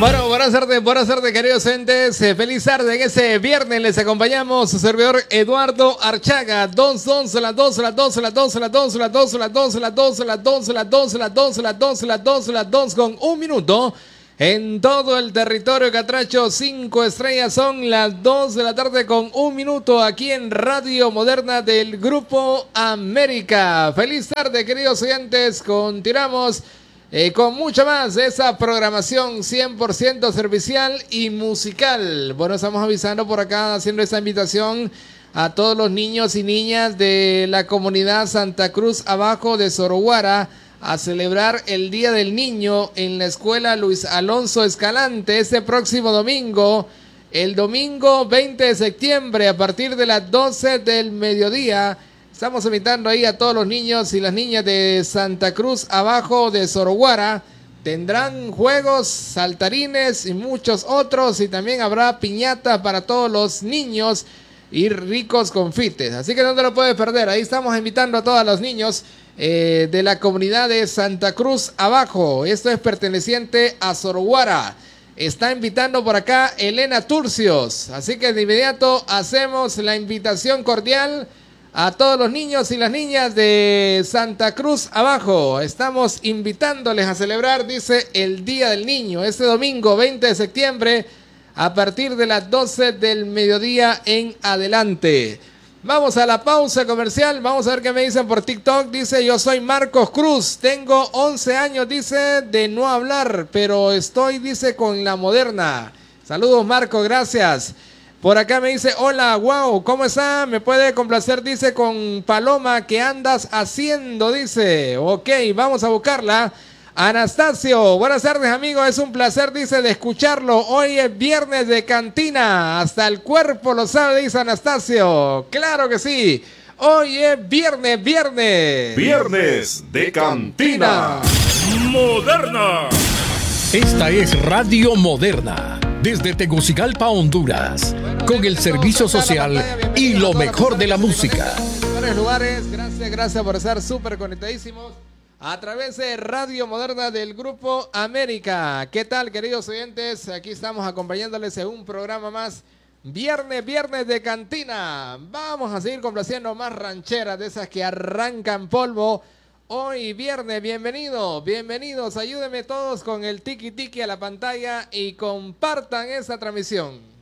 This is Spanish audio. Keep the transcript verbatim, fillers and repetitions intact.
Bueno, buenas tardes, buenas tardes, queridos oyentes. Eh, feliz tarde en ese viernes. Les acompañamos su servidor Eduardo Archaga. Dos, dos, las dos, las dos, las dos, las dos, las dos, las dos, las dos, las dos, las dos, las dos, las dos, las dos, las dos, con un minuto. En todo el territorio catracho, cinco estrellas, son las dos de la tarde con un minuto aquí en Radio Moderna del Grupo América. Feliz tarde, queridos oyentes. Continuamos Eh, con mucho más de esa programación cien por ciento servicial y musical. Bueno, estamos avisando por acá, haciendo esta invitación a todos los niños y niñas de la comunidad Santa Cruz Abajo de Soroguara a celebrar el Día del Niño en la escuela Luis Alonso Escalante este próximo domingo, el domingo veinte de septiembre a partir de las doce del mediodía. Estamos invitando ahí a todos los niños y las niñas de Santa Cruz Abajo de Soroguara. Tendrán juegos, saltarines y muchos otros. Y también habrá piñata para todos los niños y ricos confites. Así que no te lo puedes perder. Ahí estamos invitando a todos los niños eh, de la comunidad de Santa Cruz Abajo. Esto es perteneciente a Soroguara. Está invitando por acá Elena Turcios. Así que de inmediato hacemos la invitación cordial a todos los niños y las niñas de Santa Cruz Abajo. Estamos invitándoles a celebrar, dice, el Día del Niño, este domingo veinte de septiembre, a partir de las doce del mediodía en adelante. Vamos a la pausa comercial, vamos a ver qué me dicen por TikTok. Dice, yo soy Marcos Cruz, tengo once años, dice, de no hablar, pero estoy, dice, con la Moderna. Saludos, Marcos, gracias. Por acá me dice, hola, wow, ¿cómo está? Me puede complacer, dice, con Paloma, ¿qué andas haciendo? Dice, ok, vamos a buscarla. Anastasio, buenas tardes, amigo, es un placer, dice, de escucharlo. Hoy es viernes de cantina, hasta el cuerpo lo sabe, dice Anastasio. Claro que sí, hoy es viernes, viernes. Viernes de cantina. Moderna. Esta es Radio Moderna. Desde Tegucigalpa, Honduras, bueno, con el servicio social y lo mejor de la música. En varios lugares, gracias, gracias por estar súper conectadísimos a través de Radio Moderna del Grupo América. ¿Qué tal, queridos oyentes? Aquí estamos acompañándoles en un programa más. Viernes, viernes de cantina. Vamos a seguir complaciendo más rancheras de esas que arrancan polvo. Hoy viernes, bienvenido, bienvenidos, ayúdenme todos con el tiki tiki a la pantalla y compartan esta transmisión.